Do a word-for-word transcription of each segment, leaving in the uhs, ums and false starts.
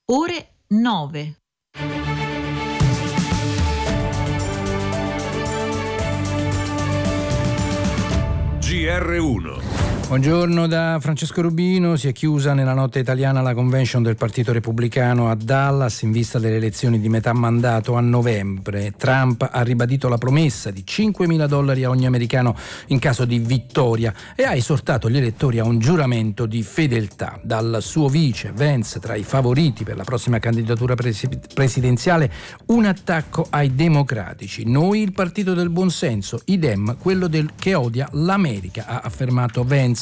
ore nove. G R uno. Buongiorno da Francesco Rubino. Si è chiusa nella notte italiana la convention del Partito Repubblicano a Dallas in vista delle elezioni di metà mandato a novembre. Trump ha ribadito la promessa di cinquemila dollari a ogni americano in caso di vittoria e ha esortato gli elettori a un giuramento di fedeltà. Dal suo vice Vance, tra i favoriti per la prossima candidatura presi- presidenziale, un attacco ai democratici. Noi il partito del buonsenso, i Dem quello del che odia l'America, ha affermato Vance.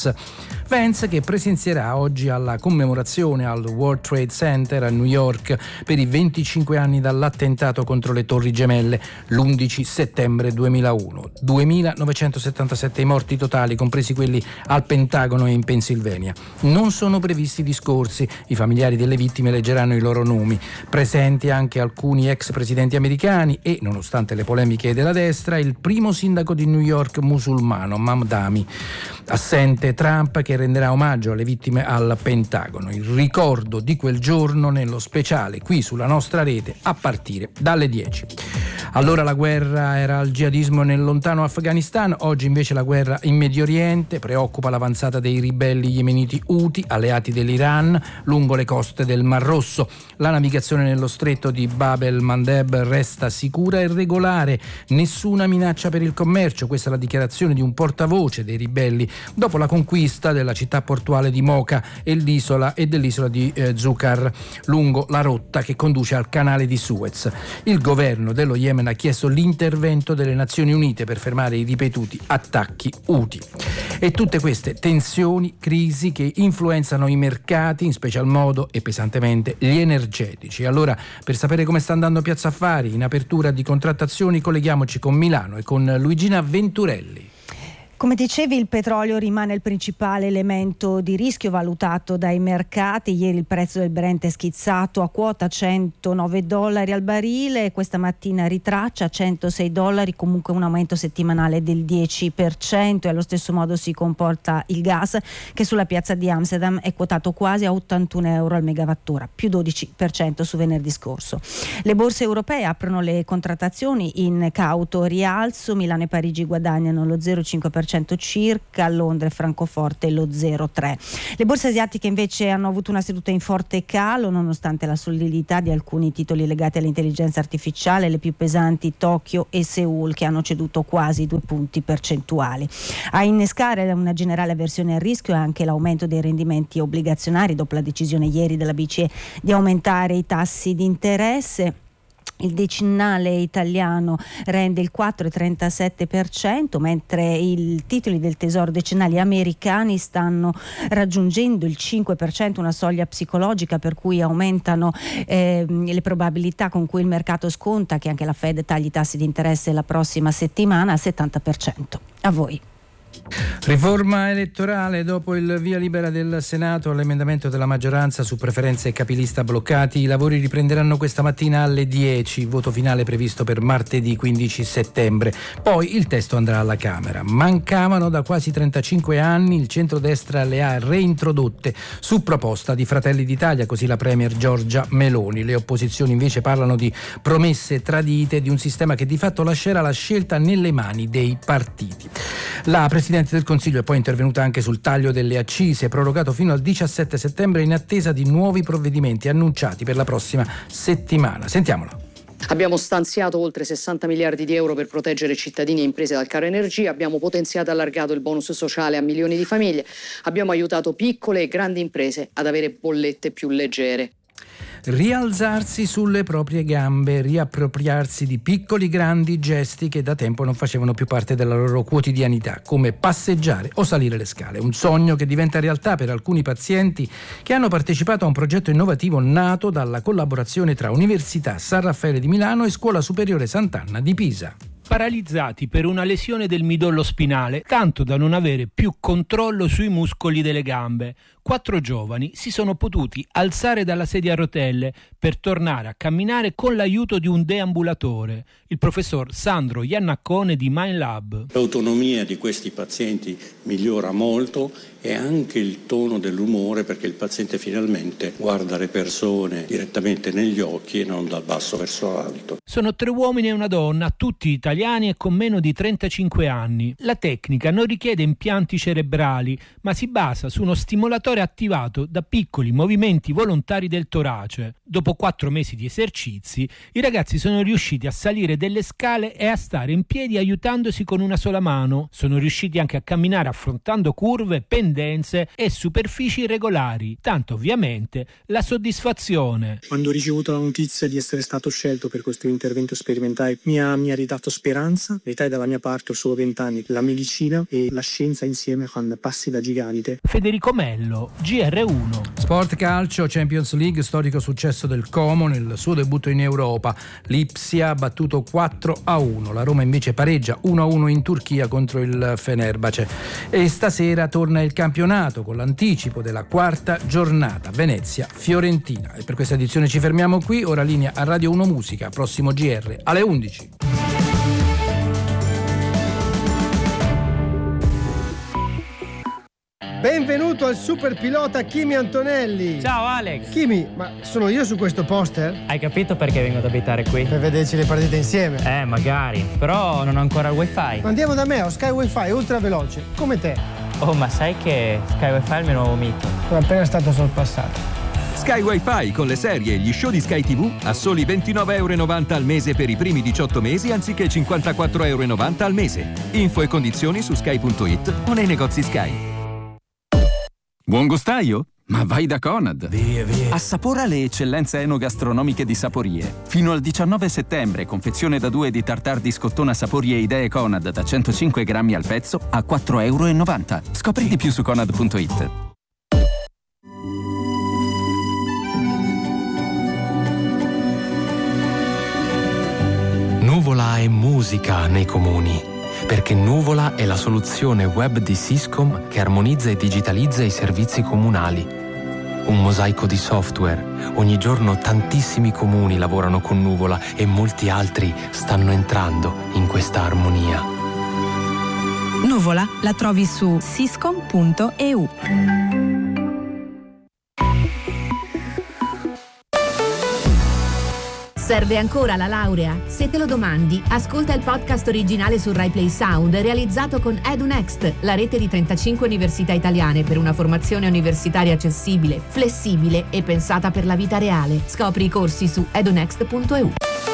Vance che presenzierà oggi alla commemorazione al World Trade Center a New York per i venticinque anni dall'attentato contro le Torri Gemelle l'undici settembre duemilauno. duemilanovecentosettantasette i morti totali, compresi quelli al Pentagono e in Pennsylvania. Non sono previsti discorsi, i familiari delle vittime leggeranno i loro nomi. Presenti anche alcuni ex presidenti americani e, nonostante le polemiche della destra, il primo sindaco di New York musulmano, Mamdani. Assente Trump, che renderà omaggio alle vittime al Pentagono. Il ricordo di quel giorno nello speciale qui sulla nostra rete a partire dalle dieci. Allora la guerra era al jihadismo nel lontano Afghanistan, oggi invece la guerra in Medio Oriente. Preoccupa l'avanzata dei ribelli yemeniti Houthi, alleati dell'Iran, lungo le coste del Mar Rosso. La navigazione nello stretto di Bab el-Mandeb resta sicura e regolare, nessuna minaccia per il commercio. Questa è la dichiarazione di un portavoce dei ribelli dopo la conquista della città portuale di Mocha e l'isola e dell'isola di eh, Zukar lungo la rotta che conduce al canale di Suez. Il governo dello Yemen ha chiesto l'intervento delle Nazioni Unite per fermare i ripetuti attacchi Houthi. E tutte queste tensioni, crisi che influenzano i mercati, in special modo e pesantemente gli energetici. Allora, per sapere come sta andando Piazza Affari in apertura di contrattazioni, colleghiamoci con Milano e con Luigina Venturelli. Come dicevi, il petrolio rimane il principale elemento di rischio valutato dai mercati. Ieri il prezzo del Brent è schizzato a quota centonove dollari al barile, questa mattina ritraccia a centosei dollari, comunque un aumento settimanale del dieci per cento, e allo stesso modo si comporta il gas, che sulla piazza di Amsterdam è quotato quasi a ottantuno euro al megawattora, più dodici per cento su venerdì scorso. Le borse europee aprono le contrattazioni in cauto rialzo, Milano e Parigi guadagnano lo zero virgola cinque per cento circa, Londra e Francoforte lo zero virgola tre per cento. Le borse asiatiche invece hanno avuto una seduta in forte calo nonostante la solidità di alcuni titoli legati all'intelligenza artificiale, le più pesanti Tokyo e Seoul, che hanno ceduto quasi due punti percentuali. A innescare una generale avversione al rischio è anche l'aumento dei rendimenti obbligazionari dopo la decisione ieri della B C E di aumentare i tassi di interesse. Il decennale italiano rende il quattro virgola trentasette per cento, mentre i titoli del tesoro decennali americani stanno raggiungendo il cinque per cento, una soglia psicologica per cui aumentano eh, le probabilità con cui il mercato sconta che anche la Fed tagli i tassi di interesse la prossima settimana al settanta per cento. A voi. Riforma elettorale. Dopo il via libera del Senato all'emendamento della maggioranza su preferenze e capilista bloccati, i lavori riprenderanno questa mattina alle dieci, voto finale previsto per martedì quindici settembre. Poi il testo andrà alla Camera. Mancavano da quasi trentacinque anni, il centrodestra le ha reintrodotte su proposta di Fratelli d'Italia, così la premier Giorgia Meloni. Le opposizioni invece parlano di promesse tradite, di un sistema che di fatto lascerà la scelta nelle mani dei partiti. La Presidente del Consiglio è poi intervenuta anche sul taglio delle accise, prorogato fino al diciassette settembre in attesa di nuovi provvedimenti annunciati per la prossima settimana. Sentiamolo. Abbiamo stanziato oltre sessanta miliardi di euro per proteggere cittadini e imprese dal caro energia, abbiamo potenziato e allargato il bonus sociale a milioni di famiglie, abbiamo aiutato piccole e grandi imprese ad avere bollette più leggere. Rialzarsi sulle proprie gambe, riappropriarsi di piccoli grandi gesti che da tempo non facevano più parte della loro quotidianità, come passeggiare o salire le scale. Un sogno che diventa realtà per alcuni pazienti che hanno partecipato a un progetto innovativo nato dalla collaborazione tra Università San Raffaele di Milano e Scuola Superiore Sant'Anna di Pisa. Paralizzati per una lesione del midollo spinale, tanto da non avere più controllo sui muscoli delle gambe. quattro giovani si sono potuti alzare dalla sedia a rotelle per tornare a camminare con l'aiuto di un deambulatore, il professor Sandro Iannaccone di MindLab. L'autonomia di questi pazienti migliora molto e anche il tono dell'umore, perché il paziente finalmente guarda le persone direttamente negli occhi e non dal basso verso l'alto. Sono tre uomini e una donna, tutti italiani e con meno di trentacinque anni. La tecnica non richiede impianti cerebrali, ma si basa su uno stimolatore attivato da piccoli movimenti volontari del torace. Dopo quattro mesi di esercizi, i ragazzi sono riusciti a salire delle scale e a stare in piedi aiutandosi con una sola mano. Sono riusciti anche a camminare affrontando curve, pendenze e superfici irregolari. Tanto ovviamente la soddisfazione. Quando ho ricevuto la notizia di essere stato scelto per questo intervento sperimentale mi ha, mi ha ridato speranza. L'età è dalla mia parte, ho solo vent'anni. La medicina e la scienza insieme fanno passi da gigante. Federico Mello, G R uno. Sport calcio, Champions League, storico successo del Como nel suo debutto in Europa. Lipsia ha battuto quattro a uno, la Roma invece pareggia uno a uno in Turchia contro il Fenerbahce. E stasera torna il campionato con l'anticipo della quarta giornata, Venezia-Fiorentina. E per questa edizione ci fermiamo qui, ora linea a Radio uno Musica, prossimo G R alle undici. Benvenuto al super pilota Kimi Antonelli. Ciao Alex. Kimi, ma sono io su questo poster? Hai capito perché vengo ad abitare qui? Per vederci le partite insieme. Eh, magari. Però non ho ancora il wifi. Ma andiamo da me, ho Sky Wi-Fi ultra veloce, come te. Oh, ma sai che Sky Wi-Fi è il mio nuovo mito? Sono appena stato sorpassato. Sky Wi-Fi con le serie e gli show di Sky tivù a soli ventinove virgola novanta euro al mese per i primi diciotto mesi anziché cinquantaquattro virgola novanta euro al mese. Info e condizioni su sky punto it o nei negozi Sky. Buon gustaio? Ma vai da Conad! Via, via. Assapora le eccellenze enogastronomiche di Saporie. Fino al diciannove settembre, confezione da due di tartar di scottona Saporie Idee Conad da centocinque grammi al pezzo a quattro virgola novanta euro. Scopri di più su conad punto it. Nuvola è musica nei comuni. Perché Nuvola è la soluzione web di Syscom che armonizza e digitalizza i servizi comunali. Un mosaico di software. Ogni giorno tantissimi comuni lavorano con Nuvola e molti altri stanno entrando in questa armonia. Nuvola la trovi su syscom punto e u. Serve ancora la laurea? Se te lo domandi, ascolta il podcast originale su Rai Play Sound realizzato con EduNext, la rete di trentacinque università italiane per una formazione universitaria accessibile, flessibile e pensata per la vita reale. Scopri i corsi su edunext punto e u.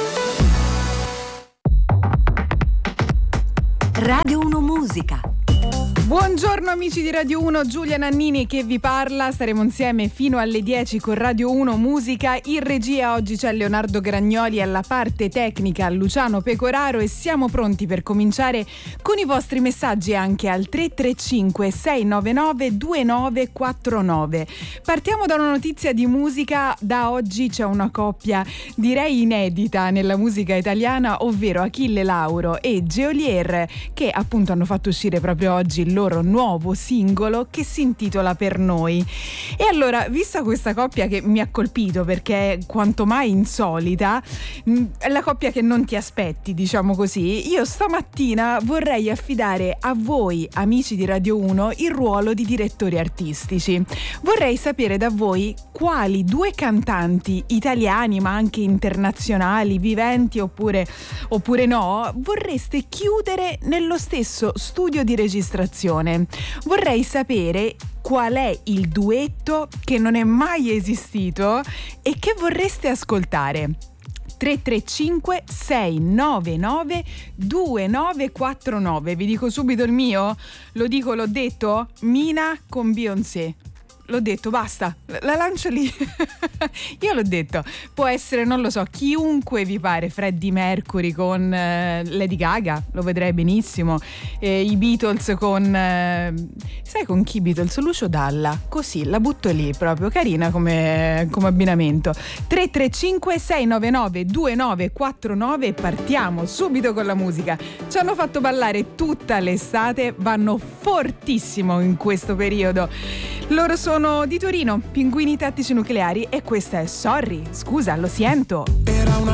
Radio uno Musica. Buongiorno amici di Radio uno, Giulia Nannini che vi parla, staremo insieme fino alle dieci con Radio uno Musica. In regia oggi c'è Leonardo Gragnoli, alla parte tecnica Luciano Pecoraro e siamo pronti per cominciare con i vostri messaggi anche al tre tre cinque sei nove nove due nove quattro nove. Partiamo da una notizia di musica. Da oggi c'è una coppia direi inedita nella musica italiana, ovvero Achille Lauro e Geolier, che appunto hanno fatto uscire proprio oggi il loro nuovo singolo che si intitola Per Noi. E allora, vista questa coppia che mi ha colpito perché è quanto mai insolita, è la coppia che non ti aspetti, diciamo così, io stamattina vorrei affidare a voi amici di Radio uno il ruolo di direttori artistici. Vorrei sapere da voi quali due cantanti italiani ma anche internazionali, viventi oppure, oppure no, vorreste chiudere nello stesso studio di registrazione. Vorrei sapere qual è il duetto che non è mai esistito e che vorreste ascoltare. tre tre cinque sei nove nove due nove quattro nove. Vi dico subito il mio? Lo dico, l'ho detto? Mina con Beyoncé. L'ho detto, basta, la lancio lì. Io l'ho detto, può essere, non lo so, chiunque vi pare, Freddie Mercury con uh, Lady Gaga, lo vedrei benissimo, eh, i Beatles con uh, sai con chi Beatles? Lucio Dalla, così la butto lì proprio, carina come, come abbinamento. Tre tre cinque sei nove nove due nove quattro nove e partiamo subito con la musica. Ci hanno fatto ballare tutta l'estate, vanno fortissimo in questo periodo. Loro sono di Torino, Pinguini Tattici Nucleari, e questa è Sorry, scusa, lo siento. Era una